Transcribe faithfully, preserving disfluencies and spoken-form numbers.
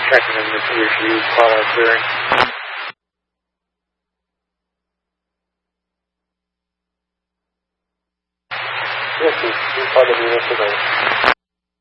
checking in to see if you call out clearing. Yes, you called the unit today.